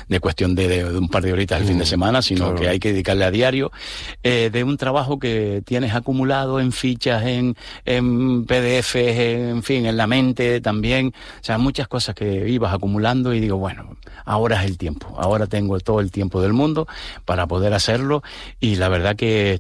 de cuestión de un par de horitas el fin de semana, sino que hay que dedicarle a diario, de un trabajo que tienes acumulado en fichas, en PDFs, en fin, en la mente también, o sea, muchas cosas que ibas acumulando y digo, bueno, ahora es el tiempo, ahora tengo todo el tiempo del mundo para poder hacerlo y la verdad que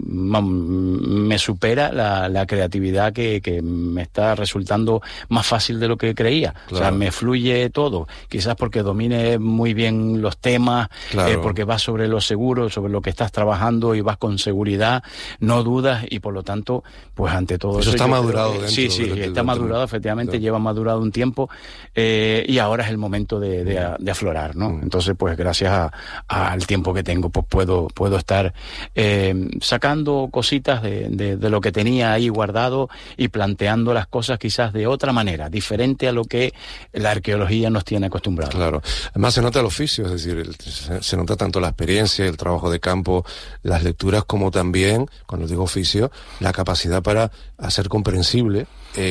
me supera la creatividad que me está resultando más fácil de lo que creía. Claro. O sea, me fluye todo, quizás porque domine muy bien los temas, claro. Porque vas sobre lo seguro, sobre lo que estás trabajando y vas con seguridad, no dudas y por lo tanto, pues ante todo eso está madurado dentro. Sí, está madurado, efectivamente, claro. Lleva madurado un tiempo y ahora es el momento de aflorar, ¿no? Entonces, pues gracias al tiempo que tengo, pues puedo estar sacando cositas de lo que tenía ahí guardado y planteando las cosas quizás de otra manera, diferente a lo que la arqueología nos tiene acostumbrados. Claro. Además se nota el oficio, es decir, se nota tanto la experiencia, el trabajo de campo, las lecturas, como también, cuando digo oficio, la capacidad para hacer comprensible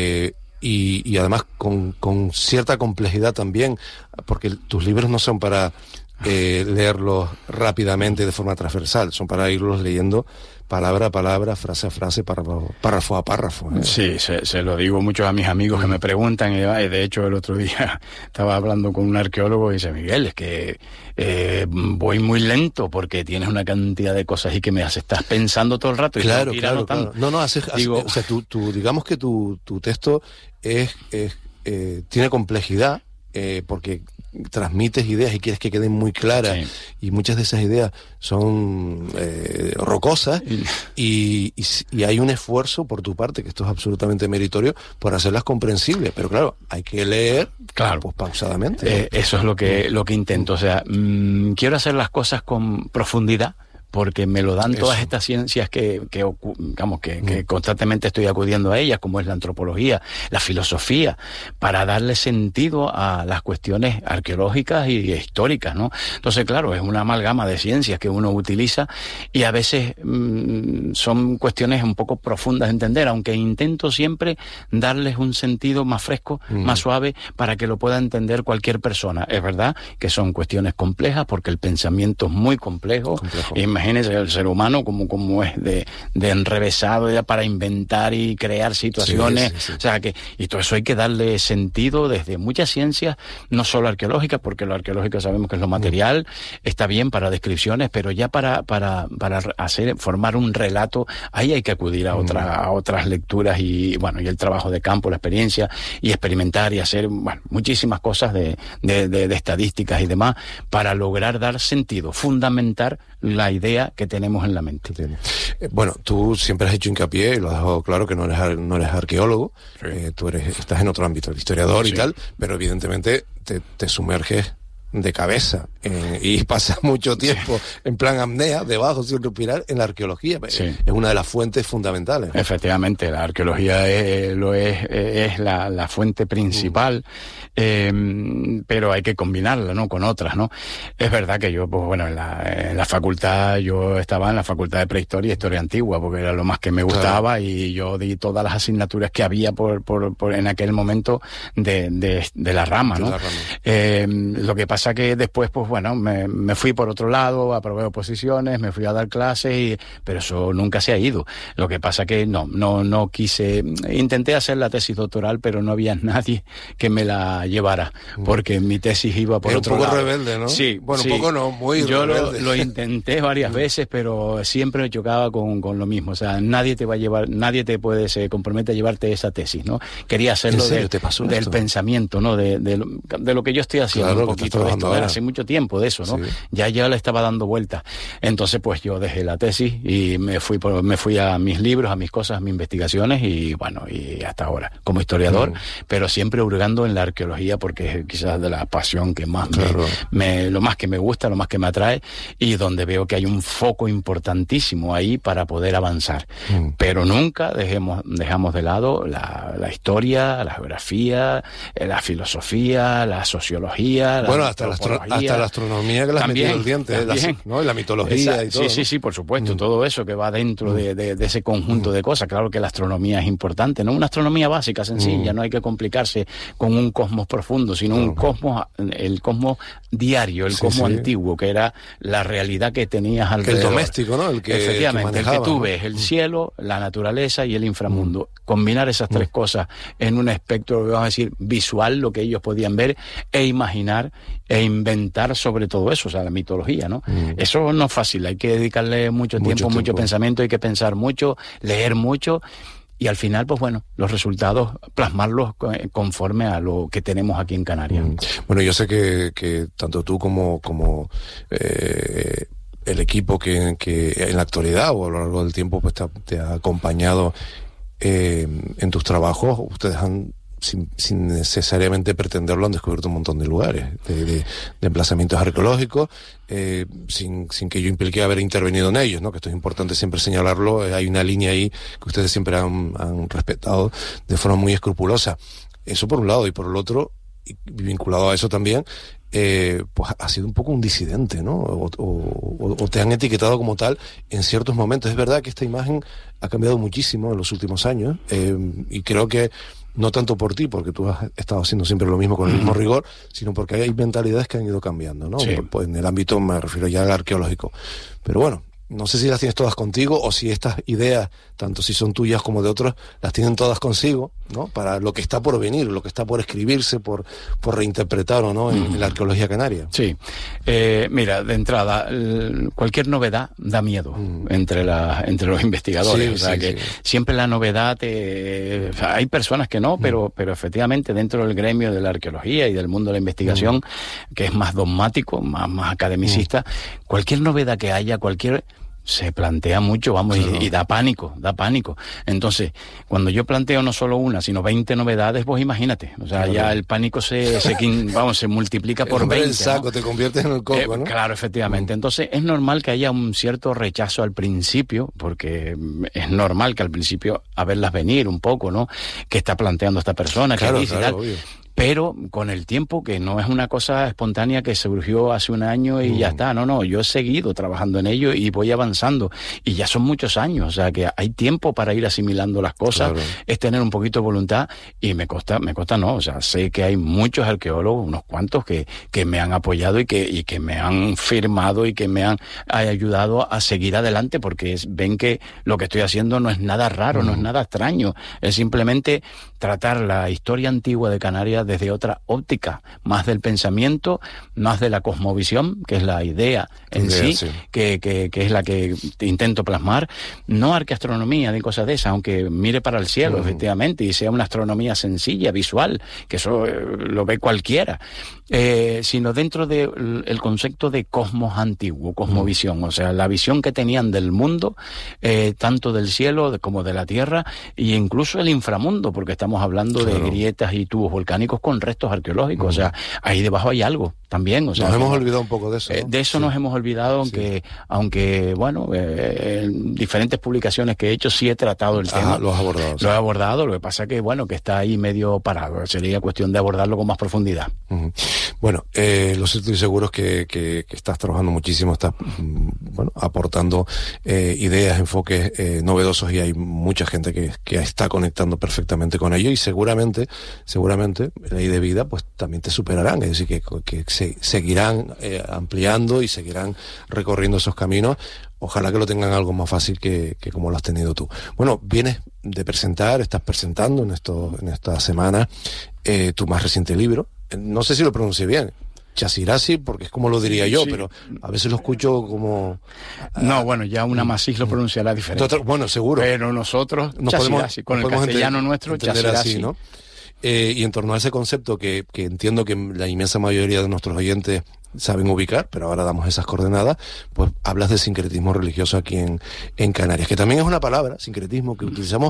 y además con cierta complejidad también, porque tus libros no son para leerlos rápidamente de forma transversal, son para irlos leyendo palabra a palabra, frase a frase, párrafo a párrafo. Sí, se lo digo mucho a mis amigos que me preguntan, y de hecho el otro día estaba hablando con un arqueólogo y dice, Miguel, es que voy muy lento porque tienes una cantidad de cosas y que estás pensando todo el rato y claro. No, digo, o sea, tú digamos que tu texto tiene complejidad porque transmites ideas y quieres que queden muy claras, sí. Y muchas de esas ideas son rocosas y hay un esfuerzo por tu parte, que esto es absolutamente meritorio, por hacerlas comprensibles, pero claro, hay que leer, claro, pues pausadamente. Eso es lo que intento, o sea, quiero hacer las cosas con profundidad, porque me lo dan todas estas ciencias que constantemente estoy acudiendo a ellas, como es la antropología, la filosofía, para darle sentido a las cuestiones arqueológicas y históricas, ¿no? Entonces, claro, es una amalgama de ciencias que uno utiliza y a veces son cuestiones un poco profundas de entender, aunque intento siempre darles un sentido más fresco, más suave, para que lo pueda entender cualquier persona. Es verdad que son cuestiones complejas, porque el pensamiento es muy complejo. Imagínense el ser humano como es de enrevesado ya para inventar y crear situaciones, sí. O sea que, y todo eso hay que darle sentido desde muchas ciencias, no solo arqueológicas, porque lo arqueológico sabemos que es lo material, está bien para descripciones, pero ya para formar un relato, ahí hay que acudir a otras lecturas y bueno, y el trabajo de campo, la experiencia y experimentar y hacer, bueno, muchísimas cosas de estadísticas y demás para lograr dar sentido, fundamentar la idea que tenemos en la mente. Bueno, tú siempre has hecho hincapié, y lo has dejado claro, que no eres arqueólogo, sí. Tú estás en otro ámbito, el historiador, sí. Y tal, pero evidentemente te sumerges de cabeza y pasas mucho tiempo en plan apnea, debajo, sin respirar, en la arqueología. Sí. Es una de las fuentes fundamentales, ¿no? Efectivamente, la arqueología es la fuente principal, pero hay que combinarla, ¿no?, con otras, ¿no? Es verdad que yo, pues bueno, en la facultad, yo estaba en la facultad de prehistoria y historia antigua, porque era lo más que me gustaba, claro. Y yo di todas las asignaturas que había por en aquel momento de la rama, ¿no? Lo que pasa que después, pues bueno, me fui por otro lado, aprobé oposiciones, me fui a dar clases, pero eso nunca se ha ido. Lo que pasa que no quise, intenté hacer la tesis doctoral, pero no había nadie que me la llevara, porque mi tesis iba por otro lado. Un poco rebelde, ¿no? Sí. Bueno, sí. Un poco no, muy yo rebelde. Lo intenté varias veces, pero siempre me chocaba con lo mismo. O sea, nadie te va a llevar, se compromete a llevarte esa tesis, ¿no? Quería hacerlo del pensamiento, ¿no? De lo que yo estoy haciendo, claro, un poquito de esto. Hace mucho tiempo de eso, ¿no? Sí. Ya le estaba dando vueltas. Entonces, pues yo dejé la tesis y me fui a mis libros, a mis cosas, a mis investigaciones y bueno, y hasta ahora como historiador, pero siempre hurgando en la arqueología, porque es quizás de la pasión que más lo más que me gusta, lo más que me atrae, y donde veo que hay un foco importantísimo ahí para poder avanzar. Pero nunca dejamos de lado la historia, la geografía, la filosofía, la sociología, bueno, hasta la astronomía que le has metido el diente, ¿no? Y la mitología y todo. Sí, por supuesto, todo eso que va dentro de ese conjunto de cosas. Claro que la astronomía es importante, no una astronomía básica, sencilla, no hay que complicarse con un cosmos profundo, sino un cosmos, el cosmos diario, el cosmos antiguo, que era la realidad que tenías alrededor. El doméstico, ¿no? Efectivamente, el que tú ves, el cielo, la naturaleza y el inframundo. Combinar esas tres cosas en un espectro, vamos a decir, visual, lo que ellos podían ver, e imaginar e inventar sobre todo eso, o sea, la mitología, ¿no? Eso no es fácil, hay que dedicarle mucho tiempo, mucho pensamiento, hay que pensar mucho, leer mucho, y al final, pues bueno, los resultados, plasmarlos conforme a lo que tenemos aquí en Canarias. Bueno, yo sé que tanto tú como el equipo que en la actualidad o a lo largo del tiempo pues te ha acompañado en tus trabajos, ustedes han, sin necesariamente pretenderlo, han descubierto un montón de lugares, de emplazamientos arqueológicos, sin que yo implique haber intervenido en ellos, ¿no? Que esto es importante siempre señalarlo. Hay una línea ahí que ustedes siempre han respetado de forma muy escrupulosa. Eso por un lado, y por el otro, y vinculado a eso también, pues ha sido un poco un disidente, ¿no? O te han etiquetado como tal en ciertos momentos. Es verdad que esta imagen ha cambiado muchísimo en los últimos años, y creo que no tanto por ti, porque tú has estado haciendo siempre lo mismo con el mismo rigor, sino porque hay mentalidades que han ido cambiando, ¿no? Sí. Pues en el ámbito, me refiero ya al arqueológico. Pero bueno, no sé si las tienes todas contigo o si estas ideas, tanto si son tuyas como de otros, las tienen todas consigo, ¿no? Para lo que está por venir, lo que está por escribirse, por reinterpretar o no en la arqueología canaria. Sí. Mira, de entrada, cualquier novedad da miedo entre los investigadores. O sea, que siempre la novedad hay personas que no, pero efectivamente dentro del gremio de la arqueología y del mundo de la investigación, que es más dogmático, más academicista, cualquier novedad que haya, se plantea mucho, vamos, y da pánico. Entonces, cuando yo planteo no solo una, sino 20 novedades, pues imagínate, o sea, ya el pánico se multiplica por 20. El saco, ¿no? Te conviertes en el coco, ¿no? Claro, efectivamente. Entonces, es normal que haya un cierto rechazo al principio, porque es normal que al principio a verlas venir un poco, ¿no? ¿Qué está planteando esta persona? ¿Qué dice? Claro, obvio. Pero con el tiempo, que no es una cosa espontánea que surgió hace un año y ya está, no, yo he seguido trabajando en ello y voy avanzando, y ya son muchos años, o sea que hay tiempo para ir asimilando las cosas, es tener un poquito de voluntad, y me consta no, o sea, sé que hay muchos arqueólogos, unos cuantos que me han apoyado y que me han firmado y que me han ayudado a seguir adelante, porque ven que lo que estoy haciendo no es nada raro, no es nada extraño, es simplemente tratar la historia antigua de Canarias desde otra óptica, más del pensamiento, más de la cosmovisión, que es la idea en sí. Que es la que intento plasmar, no arqueastronomía ni cosas de esas, aunque mire para el cielo, efectivamente, y sea una astronomía sencilla, visual, que eso lo ve cualquiera, sino dentro del concepto de cosmos antiguo, cosmovisión, o sea, la visión que tenían del mundo, tanto del cielo como de la tierra, e incluso el inframundo, porque estamos hablando de grietas y tubos volcánicos con restos arqueológicos, o sea, ahí debajo hay algo también, o sea, nos hemos olvidado un poco de eso, ¿no? De eso nos hemos olvidado, aunque bueno, en diferentes publicaciones que he hecho sí he tratado el tema. Lo has abordado. Lo he abordado, lo que pasa que bueno, que está ahí medio parado, sería cuestión de abordarlo con más profundidad. Bueno, lo cierto y seguro es que estás trabajando muchísimo, estás aportando ideas, enfoques novedosos, y hay mucha gente que está conectando perfectamente con ello, y seguramente Ley de Vida pues también te superarán, es decir, que seguirán ampliando y seguirán recorriendo esos caminos. Ojalá que lo tengan algo más fácil que como lo has tenido tú. Bueno, estás presentando en esta semana tu más reciente libro. No sé si lo pronuncié bien. Chasirasi, porque es como lo diría yo, pero a veces lo escucho como... No, bueno, ya una Masís lo pronunciará diferente. Bueno, seguro. Pero nosotros, Chasirasi, con el castellano nuestro, Chasirasi, ¿no? Y en torno a ese concepto que entiendo que la inmensa mayoría de nuestros oyentes saben ubicar, pero ahora damos esas coordenadas, pues hablas de sincretismo religioso aquí en Canarias, que también es una palabra, sincretismo, que utilizamos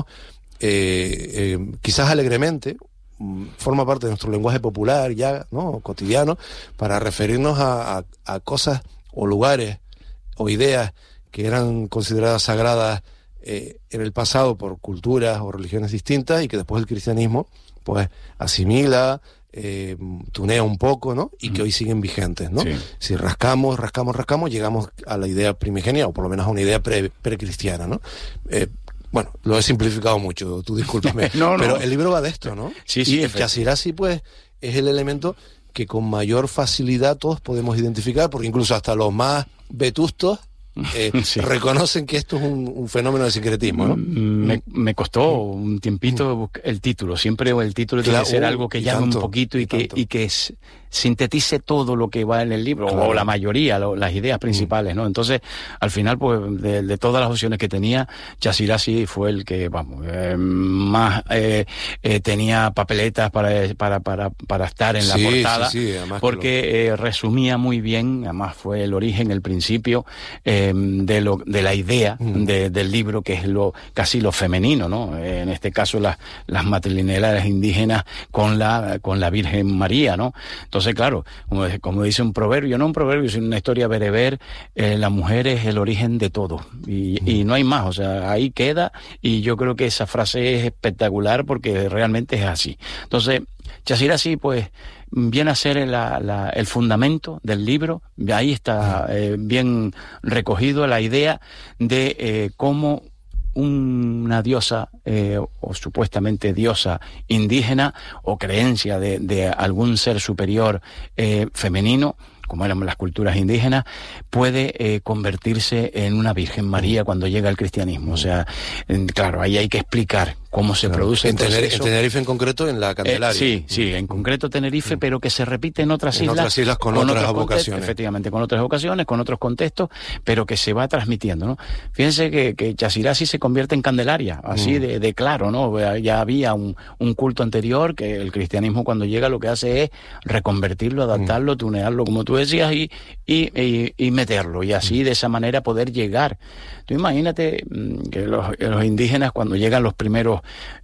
quizás alegremente, forma parte de nuestro lenguaje popular ya, ¿no?, cotidiano, para referirnos a cosas o lugares o ideas que eran consideradas sagradas en el pasado por culturas o religiones distintas, y que después el cristianismo pues asimila, tunea un poco, ¿no? Y que hoy siguen vigentes, ¿no? Sí. Si rascamos, llegamos a la idea primigenia, o por lo menos a una idea precristiana, ¿no? Bueno, lo he simplificado mucho, tú discúlpame. No. Pero el libro va de esto, ¿no? Sí, y el Chazirazi, pues, es el elemento que con mayor facilidad todos podemos identificar, porque incluso hasta los más vetustos sí, reconocen que esto es un fenómeno de sincretismo, ¿no? Me costó un tiempito el título. Siempre el título tiene que ser algo que llame un poquito y que sintetice todo lo que va en el libro, o la mayoría, las ideas principales, ¿no? Entonces, al final, pues, de todas las opciones que tenía, Chazirazi fue el que, más tenía papeletas para estar en la portada, porque resumía muy bien, además fue el origen, el principio de la idea del libro, que es casi lo femenino, ¿no? En este caso, las matrilineales indígenas con la Virgen María, ¿no? Entonces, claro, como dice un proverbio, no un proverbio, sino una historia bereber, la mujer es el origen de todo, y no hay más, o sea, ahí queda, y yo creo que esa frase es espectacular porque realmente es así. Entonces, Chazirazi, pues, viene a ser el fundamento del libro. Ahí está bien recogido la idea de cómo una diosa o supuestamente diosa indígena, o creencia de algún ser superior femenino, como eran las culturas indígenas, puede convertirse en una Virgen María cuando llega el cristianismo. O sea, claro, ahí hay que explicar cómo se produce en Tenerife en concreto, en la Candelaria. Sí, en concreto Tenerife, pero que se repite en otras islas. En otras islas con otras vocaciones. Efectivamente, con otras vocaciones, con otros contextos, pero que se va transmitiendo, ¿no? Fíjense que Chazirazi se convierte en Candelaria, así de claro, ¿no? Ya había un culto anterior, que el cristianismo cuando llega lo que hace es reconvertirlo, adaptarlo, tunearlo, como tú decías, y meterlo, y así de esa manera poder llegar. Tú imagínate que los indígenas, cuando llegan los primeros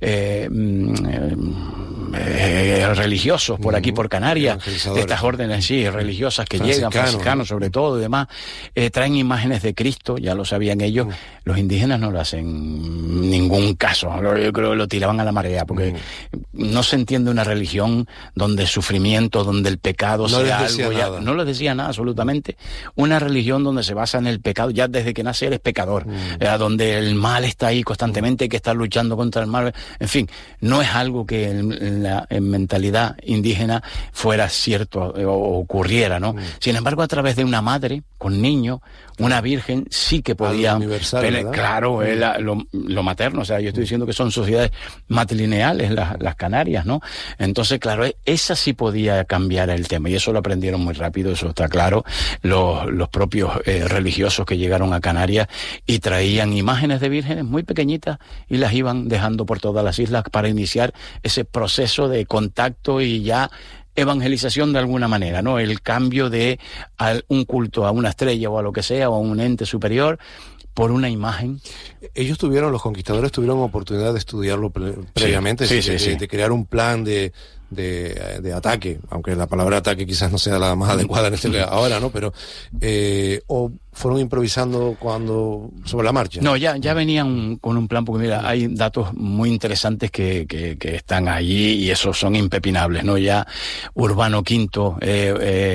religiosos por aquí, por Canarias, de estas órdenes religiosas que llegan, franciscanos sobre todo y demás, traen imágenes de Cristo, ya lo sabían ellos. Los indígenas no lo hacen ningún caso, yo creo que lo tiraban a la marea, porque no se entiende una religión donde el sufrimiento, donde el pecado sea algo, no les decía nada absolutamente. Una religión donde se basa en el pecado, ya desde que nace eres pecador, donde el mal está ahí constantemente, hay que estar luchando contra el mal. En fin, no es algo que en mentalidad indígena fuera cierto o ocurriera, ¿no? Sin embargo, a través de una madre con niño, una virgen, sí que podía, claro, lo materno. O sea, yo estoy diciendo que son sociedades matrilineales las Canarias, ¿no? Entonces, claro, esa sí podía cambiar el tema, y eso lo aprendieron muy rápido, eso está claro. Los propios religiosos que llegaron a Canarias y traían imágenes de vírgenes muy pequeñitas y las iban dejando por todas las islas para iniciar ese proceso de contacto y ya evangelización de alguna manera, ¿no? El cambio de un culto a una estrella o a lo que sea, o a un ente superior, por una imagen. Los conquistadores tuvieron oportunidad de estudiarlo previamente, de crear un plan de ataque, aunque la palabra ataque quizás no sea la más adecuada en este ahora, ¿no? Pero o fueron improvisando sobre la marcha. No, ya venían con un plan, porque mira, hay datos muy interesantes que están allí, y esos son impepinables, ¿no? Ya Urbano V,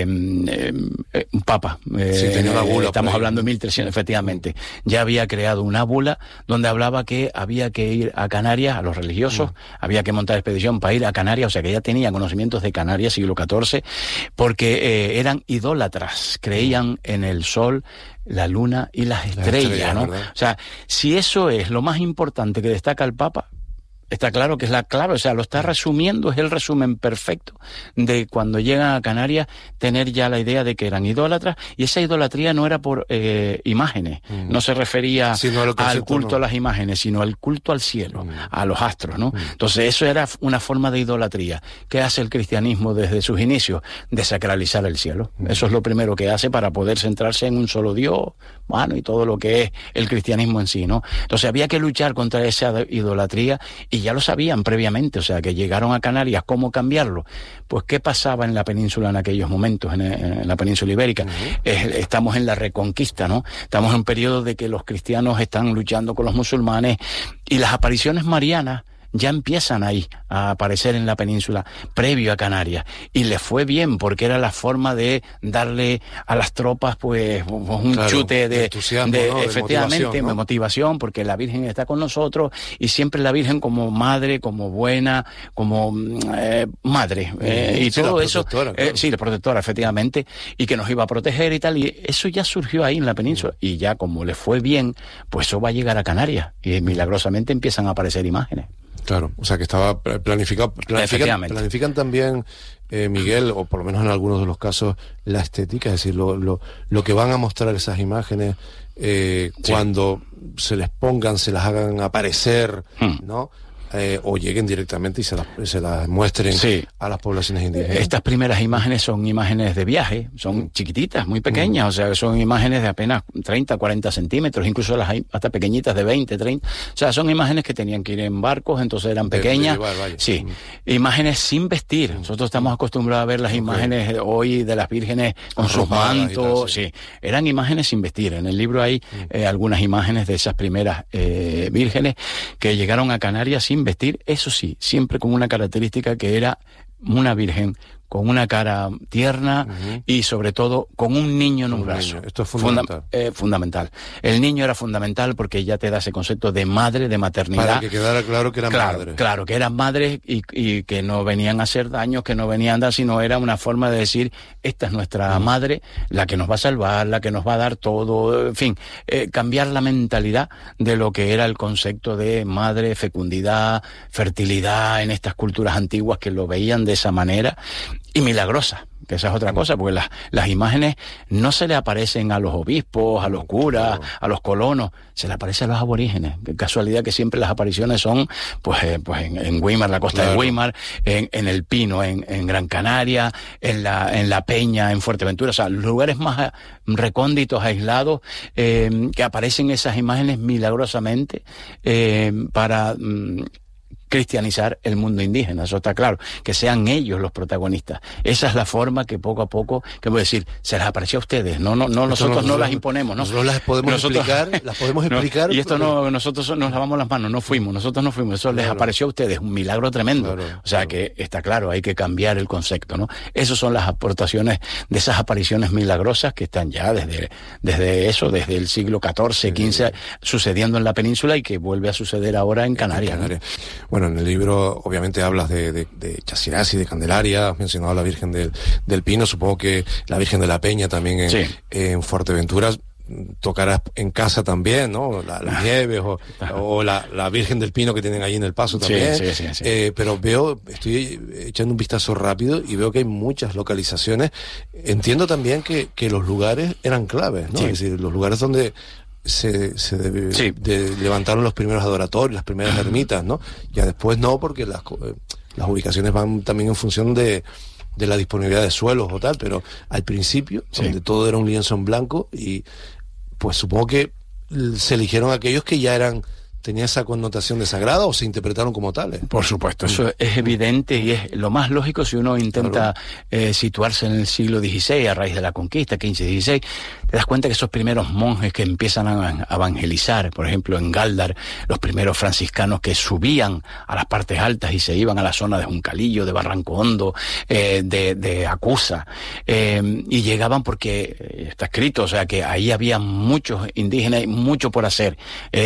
un papa, tenía una bula, estamos hablando de 1300, efectivamente, ya había creado una bula donde hablaba que había que ir a Canarias, a los religiosos, había que montar expedición para ir a Canarias, o sea que ya tenía conocimientos de Canarias, siglo XIV, porque eran idólatras, creían en el sol, la luna y las estrellas, ¿no? ¿Verdad? O sea, si eso es lo más importante que destaca el Papa, está claro que es la clave, o sea, lo está resumiendo, es el resumen perfecto de cuando llegan a Canarias, tener ya la idea de que eran idólatras, y esa idolatría no era por imágenes, no se refería al culto a las imágenes, sino al culto al cielo, a los astros, ¿no? Entonces eso era una forma de idolatría. ¿Qué hace el cristianismo desde sus inicios? Desacralizar el cielo. Eso es lo primero que hace para poder centrarse en un solo Dios, y todo lo que es el cristianismo en sí, ¿no? Entonces había que luchar contra esa idolatría, y ya lo sabían previamente, o sea, que llegaron a Canarias. ¿Cómo cambiarlo? Pues, ¿qué pasaba en la península en aquellos momentos, en la península ibérica? Estamos en la Reconquista, ¿no? Estamos en un periodo de que los cristianos están luchando con los musulmanes, y las apariciones marianas ya empiezan ahí a aparecer en la península, previo a Canarias, y les fue bien, porque era la forma de darle a las tropas pues un chute de entusiasmo, ¿no? Efectivamente, de motivación, porque la Virgen está con nosotros, y siempre la Virgen como madre, como buena, como madre, y sí, todo eso, claro. Sí, la protectora, efectivamente, y que nos iba a proteger y tal, y eso ya surgió ahí en la península, y ya como les fue bien, pues eso va a llegar a Canarias, y milagrosamente empiezan a aparecer imágenes. Claro, o sea que estaba planificado. Planifican también, Miguel, o por lo menos en algunos de los casos, la estética, es decir, lo que van a mostrar esas imágenes cuando se les pongan, se las hagan aparecer, ¿no? O lleguen directamente y se las muestren a las poblaciones indígenas. Estas primeras imágenes son imágenes de viaje, son chiquititas, muy pequeñas, o sea, son imágenes de apenas 30, 40 centímetros, incluso las hay hasta pequeñitas de 20, 30, o sea, son imágenes que tenían que ir en barcos, entonces eran pequeñas, imágenes sin vestir. Nosotros estamos acostumbrados a ver las imágenes hoy de las vírgenes con sus mantos, eran imágenes sin vestir. En el libro hay algunas imágenes de esas primeras vírgenes que llegaron a Canarias sin vestir, eso sí, siempre con una característica que era una virgen con una cara tierna y sobre todo con un niño en un brazo. Esto es fundamental. Fundamental. El niño era fundamental porque ya te da ese concepto de madre, de maternidad. Para que quedara claro que eran madres. Claro, que eran madres y que no venían a hacer daños, que no venían a dar, sino era una forma de decir, esta es nuestra madre, la que nos va a salvar, la que nos va a dar todo, en fin, cambiar la mentalidad de lo que era el concepto de madre, fecundidad, fertilidad en estas culturas antiguas que lo veían de esa manera. Y milagrosa, que esa es otra cosa, porque las imágenes no se le aparecen a los obispos, a los curas, a los colonos, se le aparecen a los aborígenes. Qué casualidad que siempre las apariciones son pues en Güímar, la costa de Güímar, en El Pino, en Gran Canaria, en la Peña, en Fuerteventura, o sea, los lugares más recónditos, aislados, que aparecen esas imágenes milagrosamente para cristianizar el mundo indígena, eso está claro, que sean ellos los protagonistas. Esa es la forma que poco a poco, que voy a decir, se les apareció a ustedes, nosotros no las imponemos, ¿no? Nosotros las podemos explicar. Y esto nosotros nos lavamos las manos, nosotros no fuimos, eso les apareció a ustedes, un milagro tremendo. O sea que está claro, hay que cambiar el concepto, ¿no? Esas son las aportaciones de esas apariciones milagrosas que están ya desde el siglo XIV, XV, sucediendo en la península y que vuelve a suceder ahora en Canarias. Bueno, en el libro obviamente hablas de Chasinasi, de Candelaria, has mencionado a la Virgen del Pino, supongo que la Virgen de la Peña también en Fuerteventura. Tocarás en casa también, ¿no? Las Nieves o la Virgen del Pino que tienen allí en El Paso también. Sí. Pero estoy echando un vistazo rápido y veo que hay muchas localizaciones. Entiendo también que los lugares eran claves, ¿no? Es decir, los lugares donde se levantaron los primeros adoratorios, las primeras ermitas, ¿no? Ya después no, porque las ubicaciones van también en función de la disponibilidad de suelos o tal, pero al principio, donde todo era un lienzo en blanco, y pues supongo que se eligieron aquellos que ya tenía esa connotación de sagrada o se interpretaron como tales. Por supuesto, eso es evidente y es lo más lógico si uno intenta situarse en el siglo XVI, a raíz de la conquista, XV-XVI, te das cuenta que esos primeros monjes que empiezan a evangelizar, por ejemplo en Gáldar, los primeros franciscanos que subían a las partes altas y se iban a la zona de Juncalillo, de Barranco Hondo, de Acusa, y llegaban porque está escrito, o sea que ahí había muchos indígenas y mucho por hacer.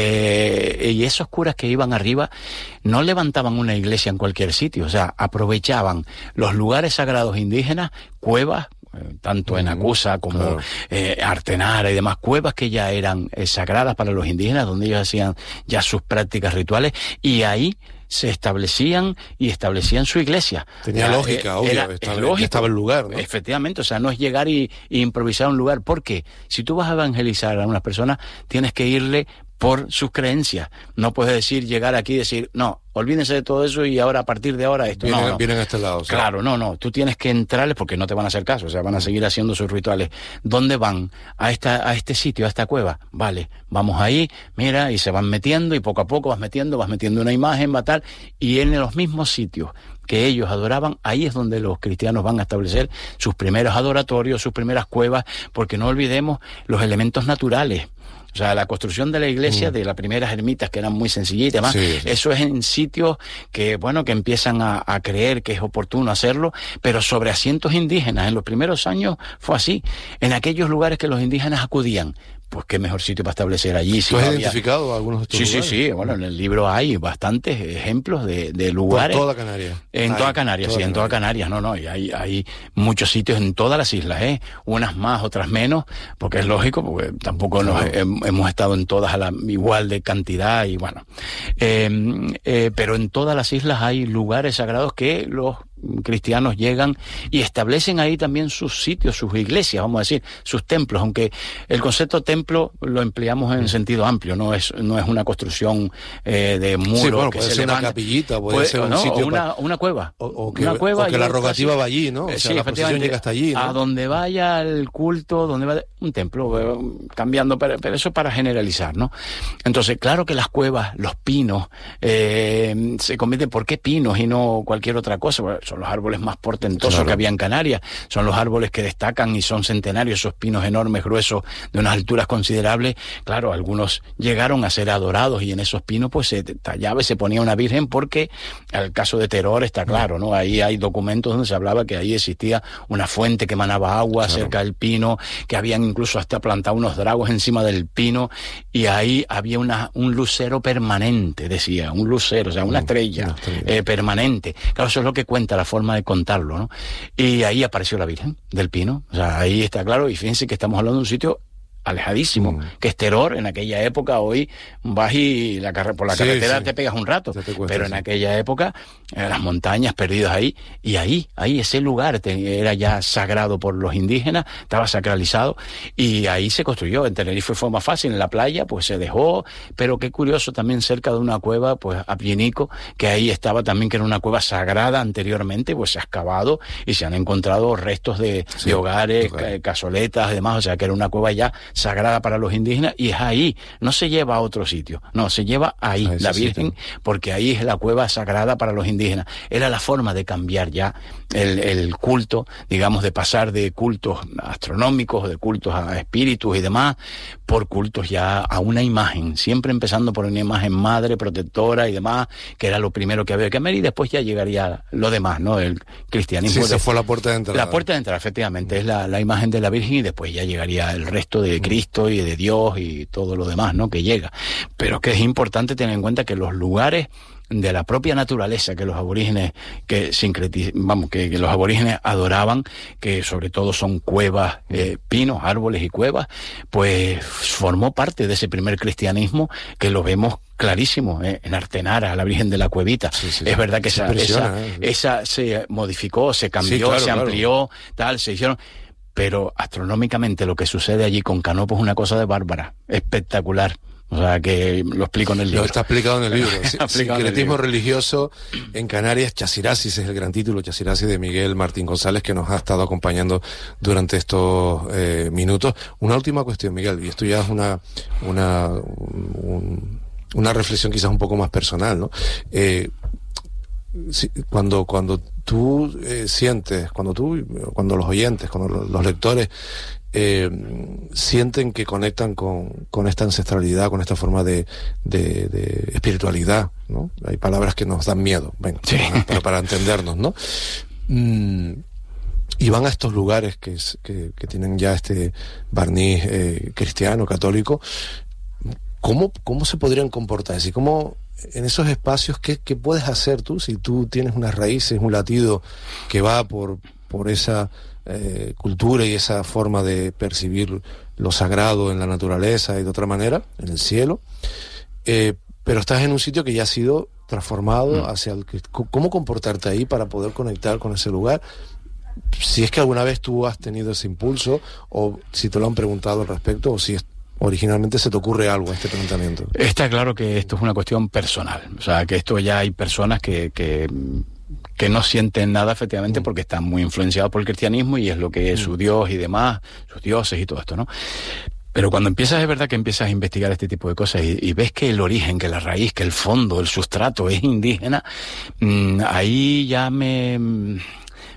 Y esos curas que iban arriba no levantaban una iglesia en cualquier sitio, o sea, aprovechaban los lugares sagrados indígenas, cuevas, tanto en Acusa como Artenara y demás, cuevas que ya eran sagradas para los indígenas, donde ellos hacían ya sus prácticas rituales, y ahí se establecían su iglesia. Tenía lógica, obvio, estaba el lugar, ¿no? Efectivamente, o sea, no es llegar y improvisar un lugar, porque si tú vas a evangelizar a unas personas, tienes que irle por sus creencias. No puedes llegar aquí y decir, no, olvídense de todo eso y ahora, a partir de ahora, esto vienen a este lado. Claro, no, tú tienes que entrarles porque no te van a hacer caso, o sea, van a seguir haciendo sus rituales. ¿Dónde van? A este sitio, a esta cueva. Vale, vamos ahí, mira, y se van metiendo y poco a poco vas metiendo una imagen, va tal, y en los mismos sitios que ellos adoraban, ahí es donde los cristianos van a establecer sus primeros adoratorios, sus primeras cuevas, porque no olvidemos los elementos naturales. O sea, la construcción de la iglesia, de las primeras ermitas que eran muy sencillitas y demás, Sí. eso es en sitios que, bueno, que empiezan a creer que es oportuno hacerlo, pero sobre asientos indígenas. En los primeros años fue así. En aquellos lugares que los indígenas acudían, pues qué mejor sitio para establecer allí. Si ¿Tú has no había... identificado algunos de estos lugares? Sí. Bueno, en el libro hay bastantes ejemplos de lugares. Por toda Canarias. En toda Canarias, sí, en toda Canarias. No, y hay muchos sitios en todas las islas, unas más, otras menos, porque es lógico, porque tampoco hemos estado en todas a la igual de cantidad y bueno. Pero en todas las islas hay lugares sagrados que los cristianos llegan y establecen ahí también sus sitios, sus iglesias, vamos a decir, sus templos, aunque el concepto templo lo empleamos en sentido amplio, no es una construcción de muro, sí, bueno, que puede se ser levanta. una capillita, puede ser un sitio una cueva. O que, una cueva, o que la rogativa va allí, ¿no? O sea, sí, la procesión llega hasta allí, ¿no? A donde vaya el culto, donde va un templo, cambiando, pero eso para generalizar, ¿no? Entonces, claro que las cuevas, los pinos, se convierten, ¿por qué pinos y no cualquier otra cosa? Bueno, son los árboles más portentosos que había en Canarias, son los árboles que destacan y son centenarios, esos pinos enormes, gruesos, de unas alturas considerables. Claro, algunos llegaron a ser adorados y en esos pinos pues se tallaba y se ponía una virgen, porque el caso de Teror está claro, ¿no? Ahí hay documentos donde se hablaba que ahí existía una fuente que emanaba agua cerca del pino, que habían incluso hasta plantado unos dragos encima del pino, y ahí había un lucero permanente, decía, un lucero, o sea, una estrella permanente. Claro, eso es lo que cuenta la forma de contarlo, ¿no? Y ahí apareció la Virgen del Pino, o sea, ahí está claro, y fíjense que estamos hablando de un sitio alejadísimo, que es Teror. En aquella época, hoy vas y por la carretera te pegas un rato, pero en aquella época las montañas perdidas ahí, y ahí ese lugar era ya sagrado por los indígenas, estaba sacralizado, y ahí se construyó. En Tenerife fue más fácil, en la playa pues se dejó, pero qué curioso, también cerca de una cueva, pues Aplienico, que ahí estaba también, que era una cueva sagrada anteriormente, pues se ha excavado y se han encontrado restos de hogares, casoletas y demás, o sea que era una cueva ya sagrada para los indígenas, y es ahí, no se lleva a otro sitio, no, se lleva ahí, la Virgen, porque ahí es la cueva sagrada para los indígenas. Era la forma de cambiar ya el culto, digamos, de pasar de cultos astronómicos, de cultos a espíritus y demás, por cultos ya a una imagen, siempre empezando por una imagen madre, protectora y demás, que era lo primero que había que ver, y después ya llegaría lo demás, ¿no? El cristianismo. Sí, esa fue la puerta de entrada. La puerta de entrada, efectivamente, es la imagen de la Virgen, y después ya llegaría el resto de Cristo y de Dios y todo lo demás, ¿no? Que llega. Pero que es importante tener en cuenta que los lugares de la propia naturaleza que los aborígenes que los aborígenes adoraban, que sobre todo son cuevas, pinos, árboles y cuevas, pues formó parte de ese primer cristianismo que lo vemos clarísimo, en Artenara, la Virgen de la Cuevita. Es verdad que esa se modificó, se cambió, se amplió, se hicieron. Pero astronómicamente lo que sucede allí con Canopo es una cosa de bárbara, espectacular. O sea, que lo explico en el libro. Lo está explicado en el libro. Sincretismo religioso en Canarias, Chasirasis es el gran título, Chasirasis, de Miguel Martín González, que nos ha estado acompañando durante estos minutos. Una última cuestión, Miguel, y esto ya es una reflexión quizás un poco más personal, ¿no? Cuando tú sientes, cuando los oyentes, cuando los lectores sienten que conectan con esta ancestralidad, con esta forma de espiritualidad, ¿no? Hay palabras que nos dan miedo, para entendernos, ¿no? Y van a estos lugares que tienen ya este barniz cristiano, católico. ¿Cómo se podrían comportar? Es decir, ¿cómo en esos espacios qué puedes hacer tú si tú tienes unas raíces, un latido que va por esa cultura y esa forma de percibir lo sagrado en la naturaleza y de otra manera, en el cielo, pero estás en un sitio que ya ha sido transformado hacia el... ¿Cómo comportarte ahí para poder conectar con ese lugar? Si es que alguna vez tú has tenido ese impulso, o si te lo han preguntado al respecto, o si originalmente se te ocurre algo a este planteamiento. Está claro que esto es una cuestión personal, o sea, que esto ya hay personas que no sienten nada, efectivamente, porque están muy influenciados por el cristianismo y es lo que es su Dios y demás, sus dioses y todo esto, ¿no? Pero cuando es verdad que empiezas a investigar este tipo de cosas y ves que el origen, que la raíz, que el fondo, el sustrato es indígena, ahí ya me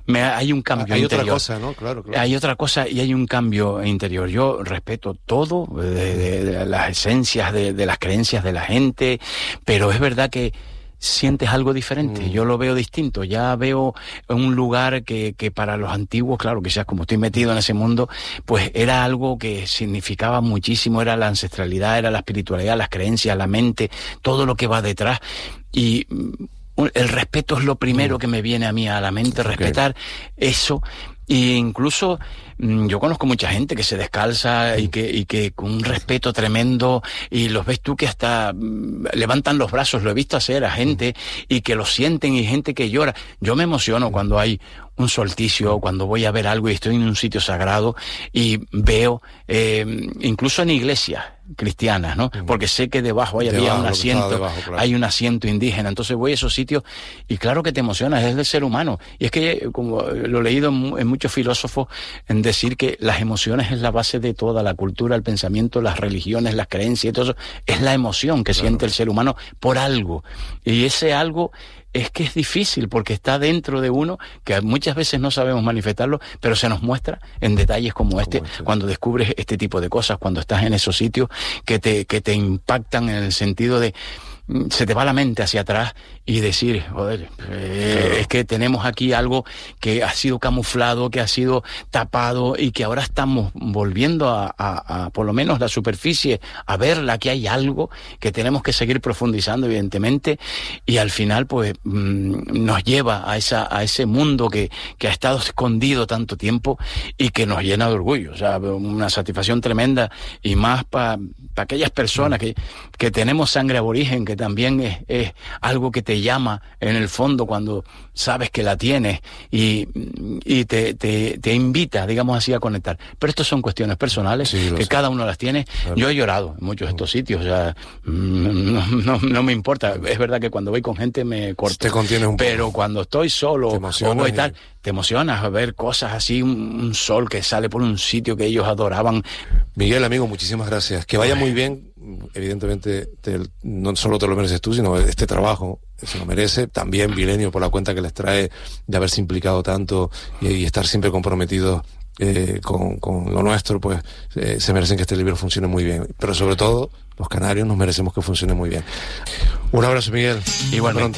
hay un cambio interior. Hay otra cosa, ¿no? Claro. Hay otra cosa y hay un cambio interior. Yo respeto todo, de las esencias, de las creencias de la gente, pero es verdad que sientes algo diferente. Yo lo veo distinto. Ya veo un lugar que para los antiguos, claro, quizás como estoy metido en ese mundo, pues era algo que significaba muchísimo, era la ancestralidad, era la espiritualidad, las creencias, la mente, todo lo que va detrás. Y el respeto es lo primero que me viene a mí a la mente, respetar eso. Y incluso yo conozco mucha gente que se descalza y que con un respeto tremendo, y los ves tú que hasta levantan los brazos, lo he visto hacer a gente y que lo sienten, y gente que llora. Yo me emociono cuando hay un solsticio, cuando voy a ver algo y estoy en un sitio sagrado y veo, incluso en iglesias cristianas, ¿no? Porque sé que debajo había un asiento, claro. Hay un asiento indígena, entonces voy a esos sitios y claro que te emocionas, es del ser humano. Y es que, como lo he leído en muchos filósofos, en decir que las emociones es la base de toda la cultura, el pensamiento, las religiones, las creencias y todo eso, es la emoción que siente el ser humano por algo. Y ese algo es que es difícil porque está dentro de uno, que muchas veces no sabemos manifestarlo, pero se nos muestra en detalles como este, cuando descubres este tipo de cosas, cuando estás en esos sitios que te impactan en el sentido de se te va la mente hacia atrás y decir, joder, es que tenemos aquí algo que ha sido camuflado, que ha sido tapado y que ahora estamos volviendo a por lo menos la superficie, a verla, que hay algo que tenemos que seguir profundizando evidentemente, y al final pues nos lleva a ese mundo que ha estado escondido tanto tiempo y que nos llena de orgullo, o sea, una satisfacción tremenda, y más para aquellas personas que tenemos sangre aborigen, que también es algo que te llama en el fondo cuando sabes que la tienes y te invita, digamos así, a conectar. Pero estas son cuestiones personales, que cada uno las tiene. Claro. Yo he llorado en muchos de estos sitios, o sea, no me importa. Es verdad que cuando voy con gente me corto. Te contienes un poco. Pero cuando estoy solo o voy tal, te emocionas a ver cosas así, un sol que sale por un sitio que ellos adoraban. Miguel, amigo, muchísimas gracias. Que vaya muy bien. Evidentemente no solo te lo mereces tú, sino este trabajo se lo merece también Vilenio, por la cuenta que les trae de haberse implicado tanto y estar siempre comprometidos con lo nuestro, pues se merecen que este libro funcione muy bien, pero sobre todo los canarios nos merecemos que funcione muy bien. Un abrazo, Miguel. Igualmente.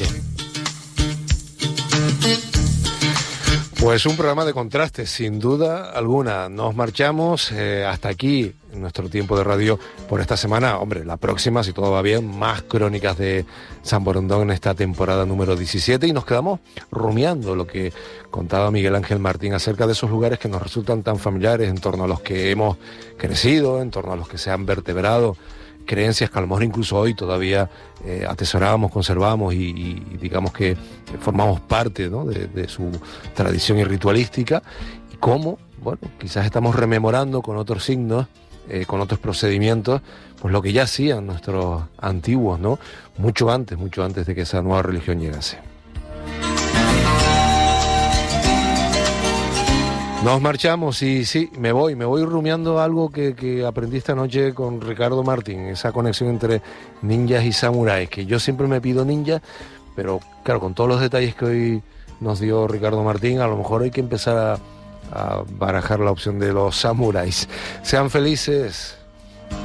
Pues un programa de contrastes, sin duda alguna. Nos marchamos hasta aquí en nuestro tiempo de radio por esta semana. Hombre, la próxima, si todo va bien, más crónicas de San Borondón en esta temporada número 17, y nos quedamos rumiando lo que contaba Miguel Ángel Martín acerca de esos lugares que nos resultan tan familiares, en torno a los que hemos crecido, en torno a los que se han vertebrado, creencias que a lo mejor incluso hoy todavía atesoramos, conservamos y digamos que formamos parte, ¿no?, de su tradición y ritualística, y cómo, bueno, quizás estamos rememorando con otros signos, con otros procedimientos, pues lo que ya hacían nuestros antiguos, ¿no?, mucho antes de que esa nueva religión llegase. Nos marchamos y sí, me voy rumiando algo que aprendí esta noche con Ricardo Martín, esa conexión entre ninjas y samuráis, que yo siempre me pido ninja, pero claro, con todos los detalles que hoy nos dio Ricardo Martín, a lo mejor hay que empezar a barajar la opción de los samuráis. Sean felices.